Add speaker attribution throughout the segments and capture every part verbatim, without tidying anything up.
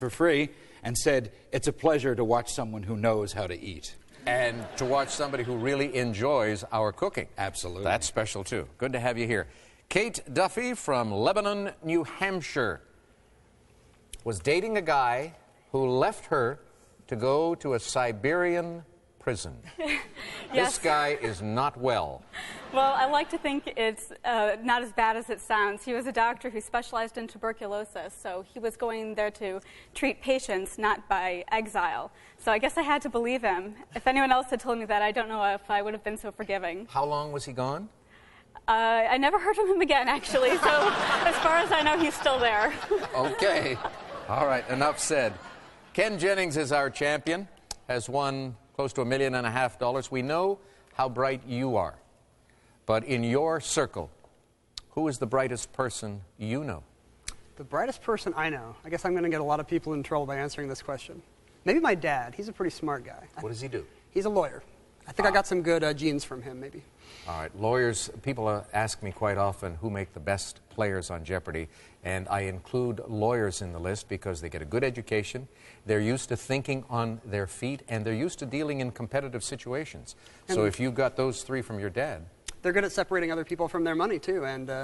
Speaker 1: for free and said, it's a pleasure to watch someone who knows how to eat.
Speaker 2: And to watch somebody who really enjoys our cooking.
Speaker 1: Absolutely.
Speaker 2: That's special, too. Good to have you here. Kate Duffy from Lebanon, New Hampshire, was dating a guy who left her to go to a Siberian prison.
Speaker 3: Yes.
Speaker 2: This guy is not well.
Speaker 3: Well, I like to think it's uh, not as bad as it sounds. He was a doctor who specialized in tuberculosis, so he was going there to treat patients, not by exile. So I guess I had to believe him. If anyone else had told me that, I don't know if I would have been so forgiving.
Speaker 2: How long was he gone?
Speaker 3: Uh, I never heard from him again, actually, so as far as I know, he's still there.
Speaker 2: Okay. All right, enough said. Ken Jennings is our champion, has won close to a million and a half dollars. We know how bright you are. But in your circle, who is the brightest person you know?
Speaker 4: The brightest person I know. I guess I'm going to get a lot of people in trouble by answering this question. Maybe my dad. He's a pretty smart guy.
Speaker 2: What does he do?
Speaker 4: He's a lawyer. I think ah. I got some good uh, genes from him, maybe.
Speaker 2: All right. Lawyers, people uh, ask me quite often who make the best players on Jeopardy! And I include lawyers in the list because they get a good education, they're used to thinking on their feet, and they're used to dealing in competitive situations. And so if you've got those three from your dad...
Speaker 4: They're good at separating other people from their money, too, and uh,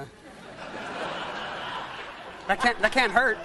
Speaker 4: that can't, that can't hurt.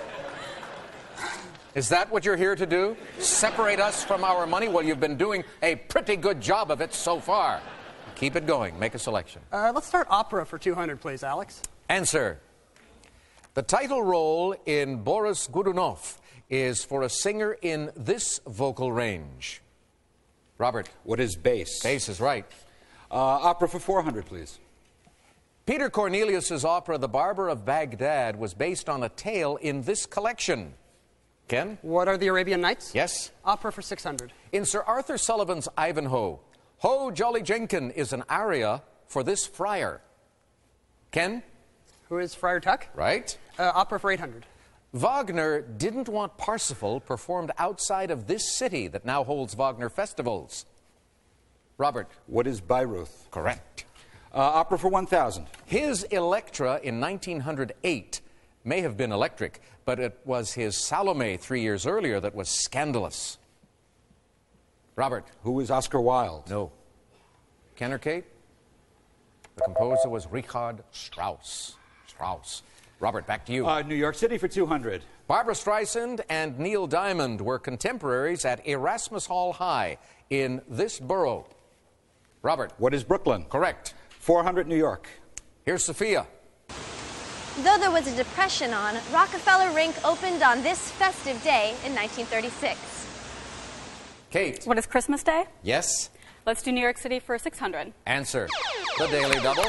Speaker 2: Is that what you're here to do? Separate us from our money? Well, you've been doing a pretty good job of it so far. Keep it going. Make a selection.
Speaker 4: Uh, let's start opera for two hundred, please, Alex.
Speaker 2: Answer. The title role in Boris Godunov is for a singer in this vocal range. Robert.
Speaker 1: What is bass?
Speaker 2: Bass is right.
Speaker 1: Uh, opera for four hundred, please.
Speaker 2: Peter Cornelius's opera, The Barber of Baghdad, was based on a tale in this collection. Ken?
Speaker 4: What are the Arabian Nights?
Speaker 2: Yes.
Speaker 4: Opera for six hundred.
Speaker 2: In Sir Arthur Sullivan's Ivanhoe, Ho Jolly Jenkin is an aria for this friar. Ken?
Speaker 4: Who is Friar Tuck?
Speaker 2: Right.
Speaker 4: Uh, opera for eight hundred.
Speaker 2: Wagner didn't want Parsifal performed outside of this city that now holds Wagner festivals. Robert.
Speaker 1: What is Bayreuth?
Speaker 2: Correct.
Speaker 1: Uh, opera for one thousand.
Speaker 2: His Electra in nineteen oh eight may have been electric, but it was his Salome three years earlier that was scandalous. Robert.
Speaker 1: Who is Oscar Wilde?
Speaker 2: No. Ken or Kate? The composer was Richard Strauss. Strauss. Robert, back to you.
Speaker 1: Uh, New York City for two hundred.
Speaker 2: Barbra Streisand and Neil Diamond were contemporaries at Erasmus Hall High in this borough. Robert.
Speaker 1: What is Brooklyn?
Speaker 2: Correct.
Speaker 1: four hundred, New York.
Speaker 2: Here's Sophia.
Speaker 5: Though there was a depression on, Rockefeller Rink opened on this festive day in nineteen thirty-six.
Speaker 2: Kate.
Speaker 3: What is Christmas Day?
Speaker 2: Yes.
Speaker 3: Let's do New York City for six hundred.
Speaker 2: Answer. The Daily Double.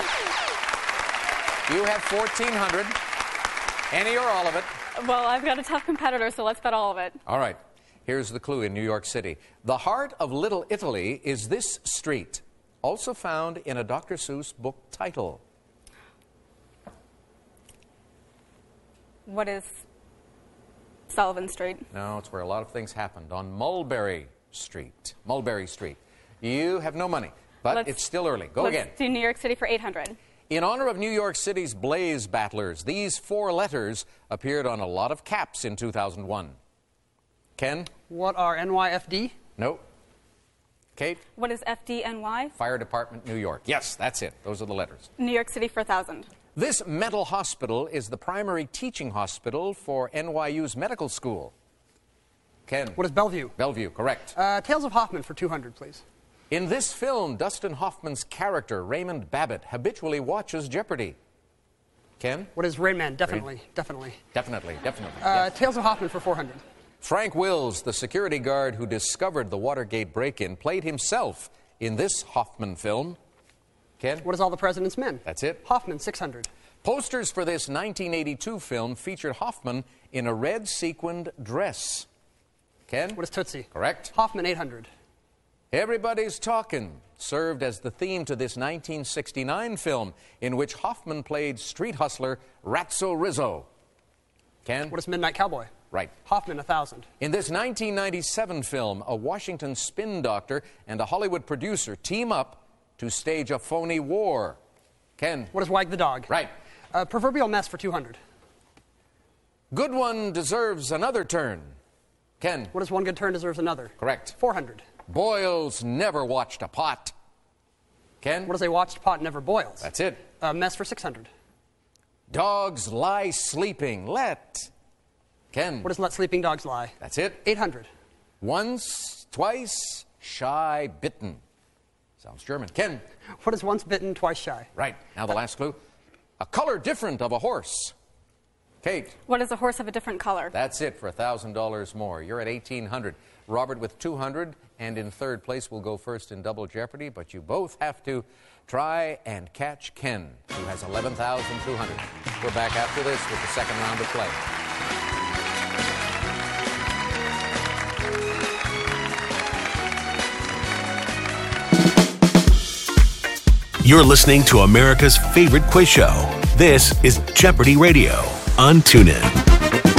Speaker 2: You have fourteen hundred. Any or all of it?
Speaker 3: Well, I've got a tough competitor, so let's bet all of it.
Speaker 2: All right. Here's the clue in New York City. The heart of Little Italy is this street, also found in a Doctor Seuss book title.
Speaker 3: What is Sullivan Street?
Speaker 2: No, it's where a lot of things happened, on Mulberry Street. Mulberry Street. You have no money, but
Speaker 3: let's,
Speaker 2: it's still early. Go
Speaker 3: let's
Speaker 2: again.
Speaker 3: Do New York City for eight hundred.
Speaker 2: In honor of New York City's Blaze Battlers, these four letters appeared on a lot of caps in two thousand one. Ken?
Speaker 4: What are N Y F D?
Speaker 2: No. Kate?
Speaker 3: What is F D N Y?
Speaker 2: Fire Department, New York. Yes, that's it. Those are the letters.
Speaker 3: New York City for one thousand.
Speaker 2: This mental hospital is the primary teaching hospital for N Y U's medical school. Ken?
Speaker 4: What is Bellevue?
Speaker 2: Bellevue, correct.
Speaker 4: Uh, Tales of Hoffman for two hundred, please.
Speaker 2: In this film, Dustin Hoffman's character, Raymond Babbitt, habitually watches Jeopardy. Ken?
Speaker 4: What is Rain Man? Definitely, Rain? definitely.
Speaker 2: Definitely, definitely.
Speaker 4: Uh,
Speaker 2: yes.
Speaker 4: Tales of Hoffman for four hundred.
Speaker 2: Frank Wills, the security guard who discovered the Watergate break-in, played himself in this Hoffman film. Ken?
Speaker 4: What is All the President's Men?
Speaker 2: That's it.
Speaker 4: Hoffman, six hundred.
Speaker 2: Posters for this nineteen eighty-two film featured Hoffman in a red sequined dress. Ken?
Speaker 4: What is Tootsie?
Speaker 2: Correct.
Speaker 4: Hoffman, eight hundred.
Speaker 2: Everybody's Talkin' served as the theme to this nineteen sixty-nine film in which Hoffman played street hustler Ratso Rizzo. Ken?
Speaker 4: What is Midnight Cowboy?
Speaker 2: Right.
Speaker 4: Hoffman, one thousand.
Speaker 2: In this nineteen ninety-seven film, a Washington spin doctor and a Hollywood producer team up to stage a phony war. Ken?
Speaker 4: What is Wag the Dog?
Speaker 2: Right.
Speaker 4: Uh, Proverbial Mess for two hundred.
Speaker 2: Good one deserves another turn. Ken.
Speaker 4: What does one good turn deserves another?
Speaker 2: Correct.
Speaker 4: four hundred.
Speaker 2: Boils never watched a pot. Ken.
Speaker 4: What does a watched pot never boils?
Speaker 2: That's it.
Speaker 4: A mess for six hundred.
Speaker 2: Dogs lie sleeping. Let. Ken.
Speaker 4: What does let sleeping dogs lie?
Speaker 2: That's it.
Speaker 4: eight hundred.
Speaker 2: Once, twice, shy, bitten. Sounds German. Ken.
Speaker 4: What is once bitten, twice shy?
Speaker 2: Right. Now the last clue. A color different of a horse. Kate.
Speaker 3: What is a horse of a different color?
Speaker 2: That's it for one thousand dollars more. You're at eighteen hundred dollars. Robert with two hundred dollars, and in third place will go first in Double Jeopardy, but you both have to try and catch Ken, who has eleven thousand two hundred dollars. We're back after this with the second round of play.
Speaker 6: You're listening to America's favorite quiz show. This is Jeopardy Radio on TuneIn.